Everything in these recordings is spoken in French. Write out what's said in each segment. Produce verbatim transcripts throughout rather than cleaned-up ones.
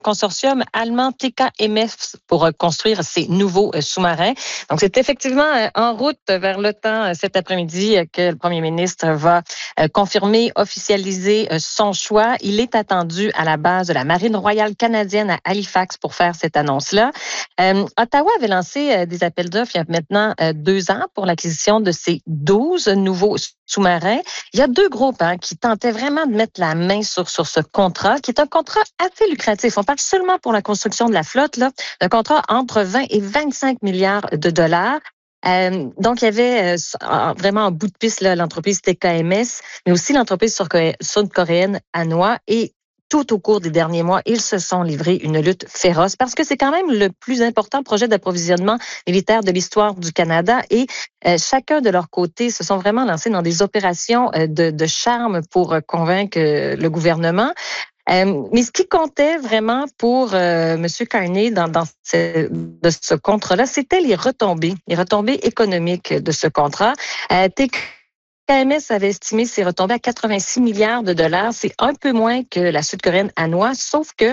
consortium allemand T K M S pour construire ces nouveaux sous-marins. Donc, c'est effectivement en route vers l'OTAN cet après-midi que le premier ministre va confirmer, officialiser son choix. Il est attendu à la base de la Marine royale canadienne à Halifax pour faire cette annonce-là. Euh, Ottawa avait lancé des appels d'offres il y a maintenant deux ans pour l'acquisition de ces douze nouveaux sous-marins. Il y a deux groupes hein, qui tentaient vraiment de mettre la main sur, sur ce contrat, qui est un contrat assez lucratif. On parle seulement pour la construction de la flotte, là, d'un contrat entre vingt et vingt-cinq milliards de dollars. Euh, donc, il y avait euh, vraiment en bout de piste là, l'entreprise T K M S, mais aussi l'entreprise sud-coréenne Hanwha. Et tout au cours des derniers mois, ils se sont livrés une lutte féroce parce que c'est quand même le plus important projet d'approvisionnement militaire de l'histoire du Canada et euh, chacun de leur côté se sont vraiment lancés dans des opérations euh, de, de charme pour euh, convaincre euh, le gouvernement. Euh, mais ce qui comptait vraiment pour euh, M. Carney dans, dans ce, de ce contrat-là, c'était les retombées, les retombées économiques de ce contrat. Euh, T K M S avait estimé ses retombées à quatre-vingt-six milliards de dollars. C'est un peu moins que la sud-coréenne Hanwha, sauf que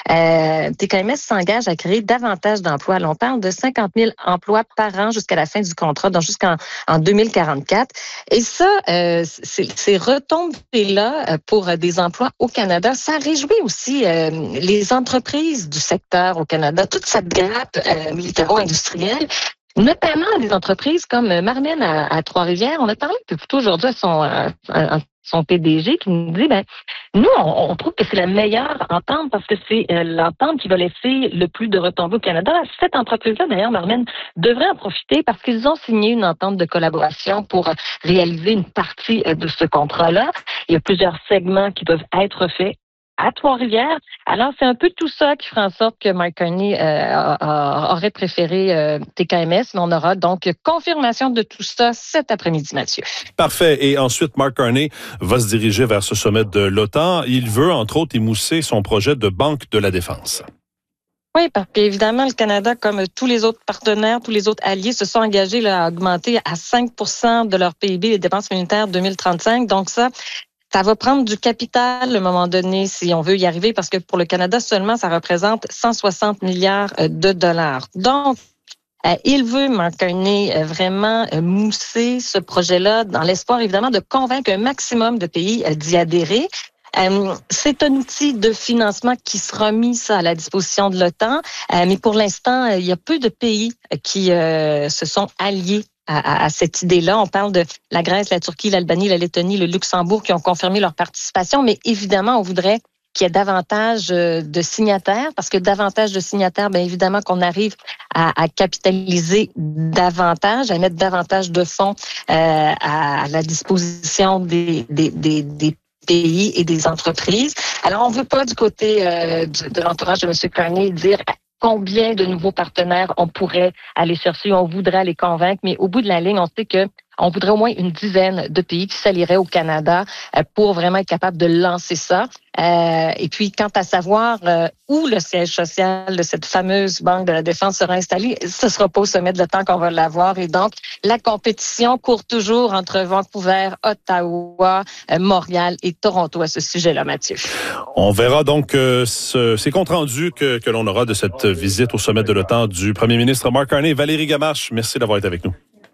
euh, T K M S s'engage à créer davantage d'emplois. On parle de cinquante mille emplois par an jusqu'à la fin du contrat, donc jusqu'en en deux mille quarante-quatre. Et ça, euh, c'est, ces retombées-là pour des emplois au Canada, ça réjouit aussi euh, les entreprises du secteur au Canada, toute cette grappe euh, militaro-industrielle. Notamment des entreprises comme Marmen à, à Trois-Rivières. On a parlé un peu plus tôt aujourd'hui à son, à, à son P D G qui nous dit, ben, nous, on, on trouve que c'est la meilleure entente parce que c'est euh, l'entente qui va laisser le plus de retombées au Canada. Cette entreprise-là, d'ailleurs, Marmen, devrait en profiter parce qu'ils ont signé une entente de collaboration pour réaliser une partie de ce contrat-là. Il y a plusieurs segments qui peuvent être faits à Trois-Rivières. Alors, c'est un peu tout ça qui ferait en sorte que Mark Carney euh, a, a, aurait préféré euh, T K M S, mais on aura donc confirmation de tout ça cet après-midi, Mathieu. Parfait. Et ensuite, Mark Carney va se diriger vers ce sommet de l'OTAN. Il veut, entre autres, émousser son projet de banque de la défense. Oui, parce qu'évidemment, le Canada, comme tous les autres partenaires, tous les autres alliés, se sont engagés là, à augmenter à cinq pour cent de leur P I B les dépenses militaires deux mille trente-cinq. Donc ça, Ça va prendre du capital à un moment donné si on veut y arriver parce que pour le Canada seulement, ça représente cent soixante milliards de dollars. Donc, euh, il veut, Mark Carney, euh, vraiment euh, mousser ce projet-là dans l'espoir évidemment de convaincre un maximum de pays euh, d'y adhérer. Euh, c'est un outil de financement qui sera mis ça, à la disposition de l'OTAN, euh, mais pour l'instant, il y a peu de pays qui euh, se sont alliés À, à cette idée-là. On parle de la Grèce, la Turquie, l'Albanie, la Lettonie, le Luxembourg qui ont confirmé leur participation, mais évidemment, on voudrait qu'il y ait davantage de signataires, parce que davantage de signataires, bien évidemment qu'on arrive à, à capitaliser davantage, à mettre davantage de fonds euh, à la disposition des, des, des, des pays et des entreprises. Alors, on ne veut pas du côté euh, de, de l'entourage de M. Carney dire combien de nouveaux partenaires on pourrait aller chercher, on voudrait les convaincre, mais au bout de la ligne, on sait que on voudrait au moins une dizaine de pays qui s'allieraient au Canada euh, pour vraiment être capable de lancer ça. Euh, et puis, quant à savoir euh, où le siège social de cette fameuse Banque de la Défense sera installé, ce ne sera pas au sommet de l'OTAN qu'on va l'avoir. Et donc, la compétition court toujours entre Vancouver, Ottawa, euh, Montréal et Toronto à ce sujet-là, Mathieu. On verra donc euh, ce, ces comptes rendus que, que l'on aura de cette visite au sommet de l'OTAN du premier ministre Mark Carney. Valérie Gamache, merci d'avoir été avec nous.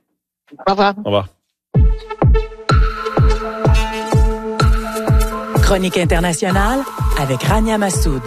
Au revoir. Au revoir. Chronique internationale avec Rania Massoud.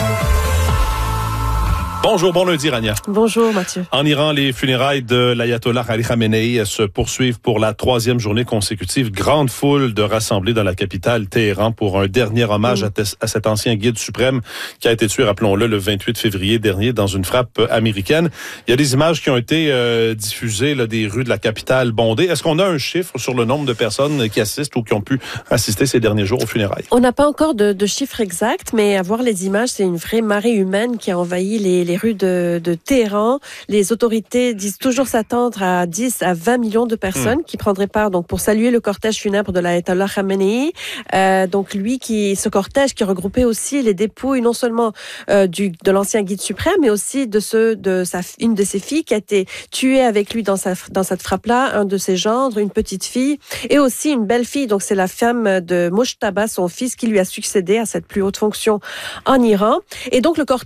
Bonjour, bon lundi, Rania. Bonjour, Mathieu. En Iran, les funérailles de l'ayatollah Ali Khamenei se poursuivent pour la troisième journée consécutive. Grande foule de rassemblés dans la capitale, Téhéran, pour un dernier hommage mmh. à, te- à cet ancien guide suprême qui a été tué, rappelons-le, le vingt-huit février dernier dans une frappe américaine. Il y a des images qui ont été euh, diffusées là, des rues de la capitale bondées. Est-ce qu'on a un chiffre sur le nombre de personnes qui assistent ou qui ont pu assister ces derniers jours aux funérailles? On n'a pas encore de, de chiffre exact, mais à voir les images, c'est une vraie marée humaine qui a envahi les, les rues de, de Téhéran. Les autorités disent toujours s'attendre à dix à vingt millions de personnes mmh. qui prendraient part donc pour saluer le cortège funèbre de l'ayatollah Khamenei. Euh, donc lui qui ce cortège qui regroupait aussi les dépouilles non seulement euh, du de l'ancien guide suprême, mais aussi de ceux de sa une de ses filles qui a été tuée avec lui dans sa dans cette frappe-là, un de ses gendres, une petite fille et aussi une belle fille. Donc c'est la femme de Mojtaba, son fils, qui lui a succédé à cette plus haute fonction en Iran. Et donc le cortège